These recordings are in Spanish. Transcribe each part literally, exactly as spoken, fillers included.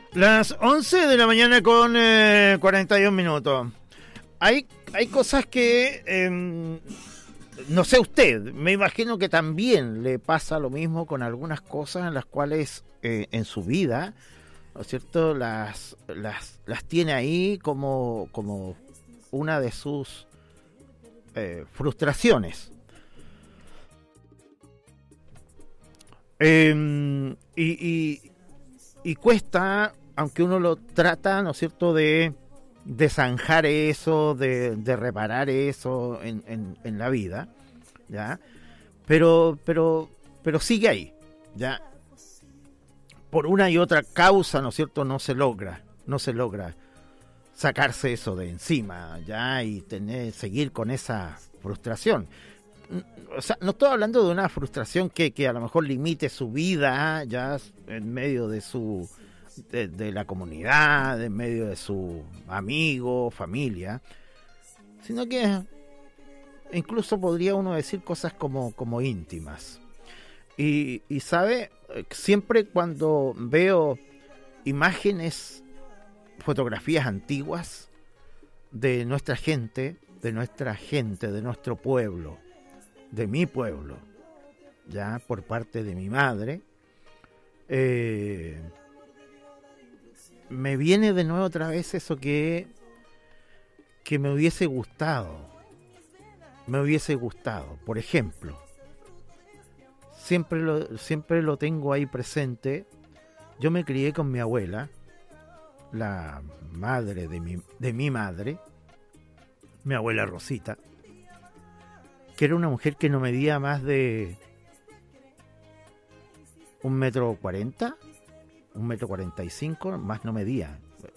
Las once de la mañana con eh, cuarenta y un minutos. Hay, hay cosas que, eh, no sé usted, me imagino que también le pasa lo mismo con algunas cosas en las cuales eh, en su vida, ¿no es cierto?, las, las, las tiene ahí como, como una de sus eh, frustraciones. Eh, y, y, y cuesta, aunque uno lo trata, ¿no es cierto?, de, de zanjar eso, de, de reparar eso en, en, en la vida, ¿ya? Pero, pero, pero sigue ahí, ¿ya? Por una y otra causa, ¿no es cierto?, no se logra, no se logra sacarse eso de encima, ¿ya? Y tener, seguir con esa frustración. O sea, no estoy hablando de una frustración que, que a lo mejor limite su vida, ya en medio de su de, de la comunidad, en medio de su amigo, familia, sino que incluso podría uno decir cosas como, como íntimas. Y, y sabe, siempre cuando veo imágenes, fotografías antiguas de nuestra gente, de nuestra gente, de nuestro pueblo, de mi pueblo, ya por parte de mi madre, eh, me viene de nuevo otra vez eso que, que me hubiese gustado, me hubiese gustado. Por ejemplo, siempre lo, siempre lo tengo ahí presente. Yo me crié con mi abuela, la madre de mi, de mi madre, mi abuela Rosita, que era una mujer que no medía más de un metro cuarenta, un metro cuarenta y cinco, más no medía.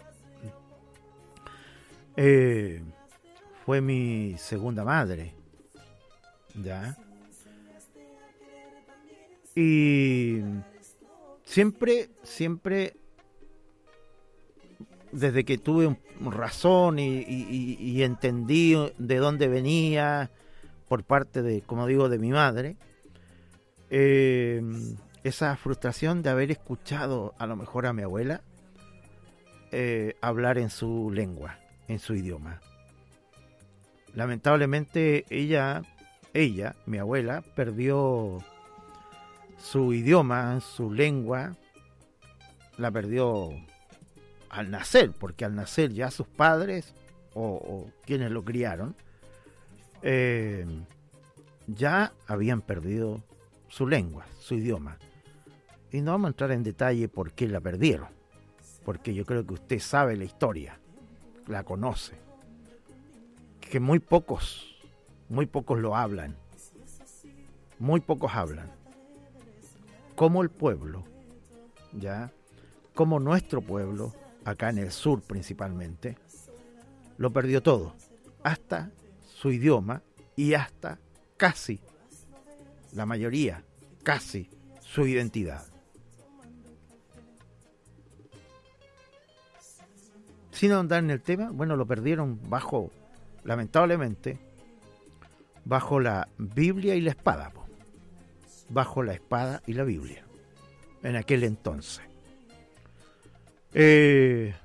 Eh, fue mi segunda madre, ¿ya? Y siempre, siempre, desde que tuve un, razón y, y, y entendí de dónde venía, por parte de, como digo, de mi madre, eh, esa frustración de haber escuchado a lo mejor a mi abuela eh, hablar en su lengua, en su idioma. Lamentablemente ella, ella, mi abuela, perdió su idioma, su lengua, la perdió al nacer, porque al nacer ya sus padres o, o quienes lo criaron, Eh, ya habían perdido su lengua, su idioma. Y no vamos a entrar en detalle por qué la perdieron, porque yo creo que usted sabe la historia, la conoce, que muy pocos, muy pocos lo hablan, muy pocos hablan, como el pueblo, ya, como nuestro pueblo, acá en el sur principalmente, lo perdió todo, hasta su idioma y hasta casi, la mayoría, casi su identidad. Sin ahondar en el tema, bueno, lo perdieron bajo, lamentablemente, bajo la Biblia y la espada, po. bajo la espada y la Biblia, en aquel entonces. Eh,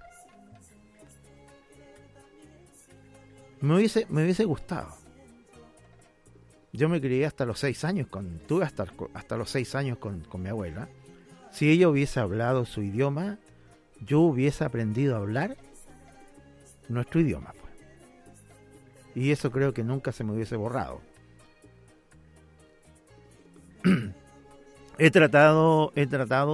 Me hubiese, me hubiese gustado. Yo me crié hasta los seis años, con, tuve hasta, hasta los seis años con, con mi abuela. Si ella hubiese hablado su idioma, yo hubiese aprendido a hablar nuestro idioma, pues. Y eso creo que nunca se me hubiese borrado. he tratado, he tratado